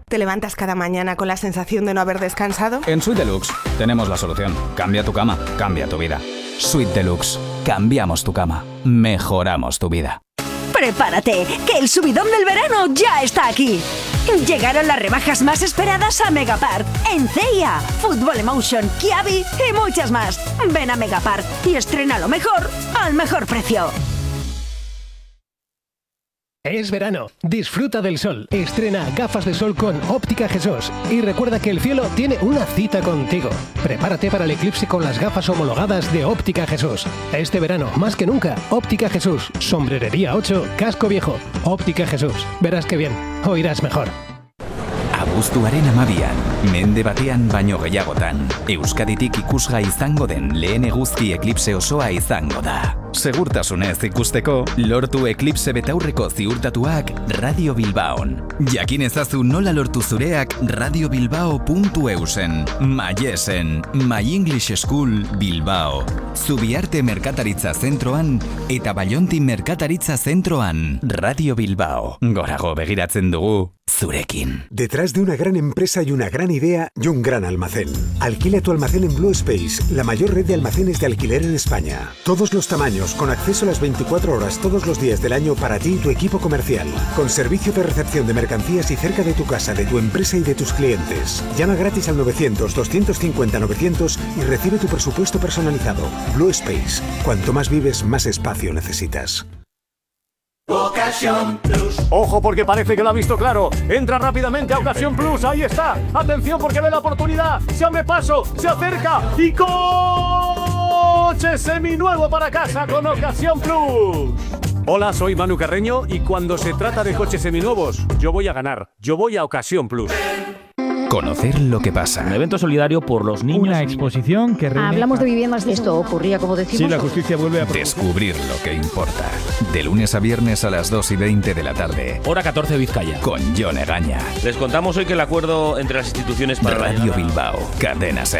¿Te levantas cada mañana con la sensación de no haber descansado? En Suite Deluxe tenemos la solución. Cambia tu cama, cambia tu vida. Suite Deluxe. Cambiamos tu cama. Mejoramos tu vida. ¡Prepárate! ¡Que el subidón del verano ya está aquí! Llegaron las rebajas más esperadas a Megapart. En CIA, Football Emotion, Kiabi y muchas más. Ven a Megapart y estrena lo mejor al mejor precio. Es verano, disfruta del sol, estrena gafas de sol con Óptica Jesús y recuerda que el cielo tiene una cita contigo. Prepárate para el eclipse con las gafas homologadas de Óptica Jesús. Este verano, más que nunca, Óptica Jesús, Sombrerería 8, Casco Viejo. Óptica Jesús, verás que bien, oirás mejor. Abuztuaren 12an, mende batean baino gehiagotan, Euskaditik ikusgai izango den lehen eguzki eklipse osoa izango da. Segurtasunez ikusteko, lortu eklipse betaurreko ziurtatuak Radio Bilbaon. Jakin ezazu nola lortu zureak radiobilbao.eusen, Maiesen, My English School Bilbao, Zubiarte Merkataritza Zentroan eta Ballonti Merkataritza Zentroan. Radio Bilbao, gorago begiratzen dugu, zurekin. Detrás de una gran empresa hay una gran idea y un gran almacén. Alquila tu almacén en Blue Space, la mayor red de almacenes de alquiler en España. Todos los tamaños, con acceso a las 24 horas todos los días del año para ti y tu equipo comercial. Con servicio de recepción de mercancías y cerca de tu casa, de tu empresa y de tus clientes. Llama gratis al 900-250-900 y recibe tu presupuesto personalizado. Blue Space. Cuanto más vives, más espacio necesitas. Ocasión Plus. Ojo porque parece que lo ha visto claro. Entra rápidamente a Ocasión Plus. Ahí está. Atención porque ve la oportunidad. Se abre paso. Se acerca. Y coche seminuevo para casa con Ocasión Plus. Hola, soy Manu Carreño y cuando se trata de coches seminuevos, yo voy a ganar. Yo voy a Ocasión Plus. Conocer lo que pasa. Un evento solidario por los niños. Una exposición que reúne... Hablamos de viviendas de esto ocurría, como decimos. Sí, la justicia vuelve a... Descubrir lo que importa. De lunes a viernes a las 2:20 de la tarde. Hora 14 Vizcaya. Con Jon Egaña. Les contamos hoy que el acuerdo entre las instituciones para Radio Bilbao, Cadena Ser.